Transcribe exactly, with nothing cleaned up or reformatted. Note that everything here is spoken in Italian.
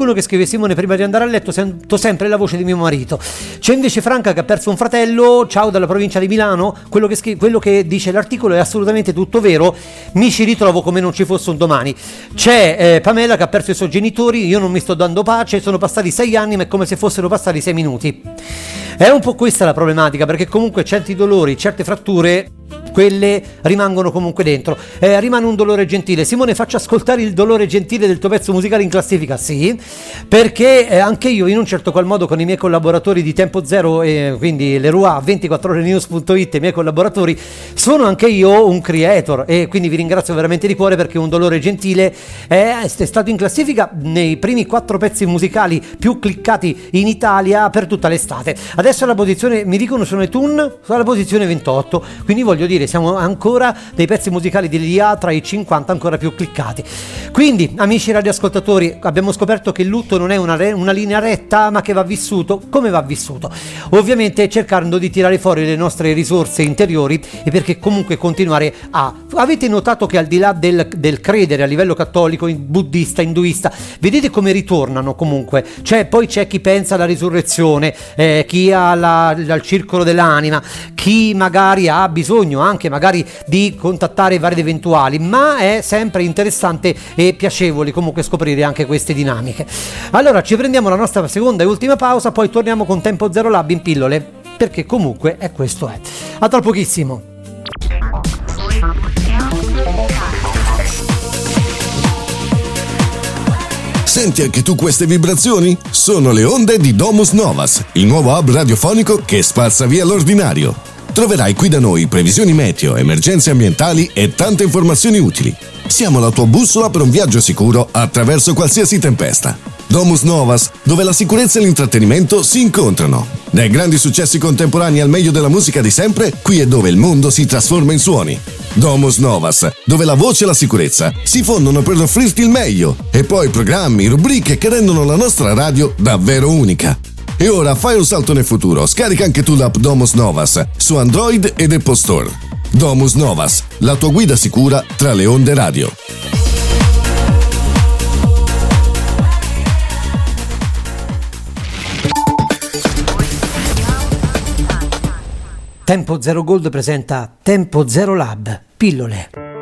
qualcuno che scrive: Simone, prima di andare a letto sento sempre la voce di mio marito. C'è invece Franca che ha perso un fratello, ciao dalla provincia di Milano. Quello che, scri- quello che dice l'articolo è assolutamente tutto vero, mi ci ritrovo come non ci fosse un domani. C'è eh, Pamela che ha perso i suoi genitori, io non mi sto dando pace, sono passati sei anni ma è come se fossero passati sei minuti. È un po' questa la problematica, perché comunque certi dolori, certe fratture, quelle rimangono comunque dentro. Eh, rimane un dolore gentile. Simone, faccia ascoltare il dolore gentile del tuo pezzo musicale in classifica. Sì, perché eh, anche io in un certo qual modo con i miei collaboratori di Tempo Zero, e quindi Leroy, ventiquattro ore news punto it, i miei collaboratori, sono anche io un creator, e quindi vi ringrazio veramente di cuore, perché un dolore gentile è, è stato in classifica nei primi quattro pezzi musicali più cliccati in Italia per tutta l'estate. Adesso alla posizione, mi dicono sono iTunes, alla posizione ventotto, quindi voglio dire siamo ancora dei pezzi musicali di L A tra i cinquanta ancora più cliccati. Quindi amici radioascoltatori, abbiamo scoperto che il lutto non è una, re- una linea retta, ma che va vissuto come va vissuto, ovviamente cercando di tirare fuori le nostre risorse interiori, e perché comunque continuare a... Avete notato che al di là del, del credere a livello cattolico, buddista, induista, vedete come ritornano comunque, cioè poi c'è chi pensa alla risurrezione, eh, chi ha la, al circolo dell'anima, chi magari ha bisogno anche magari di contattare vari eventuali, ma è sempre interessante e piacevole comunque scoprire anche queste dinamiche. Allora ci prendiamo la nostra seconda e ultima pausa, poi torniamo con Tempo Zero Lab in pillole, perché comunque è questo è. A tra pochissimo. Senti anche tu queste vibrazioni? Sono le onde di Domus Novas, il nuovo hub radiofonico che spazza via l'ordinario. Troverai qui da noi previsioni meteo, emergenze ambientali e tante informazioni utili. Siamo la tua bussola per un viaggio sicuro attraverso qualsiasi tempesta. Domus Novas, dove la sicurezza e l'intrattenimento si incontrano. Dai grandi successi contemporanei al meglio della musica di sempre, qui è dove il mondo si trasforma in suoni. Domus Novas, dove la voce e la sicurezza si fondono per offrirti il meglio, e poi programmi, rubriche che rendono la nostra radio davvero unica. E ora fai un salto nel futuro, scarica anche tu l'app Domus Novas su Android ed Apple Store. Domus Novas, la tua guida sicura tra le onde radio. Tempo Zero Gold presenta Tempo Zero Lab, pillole.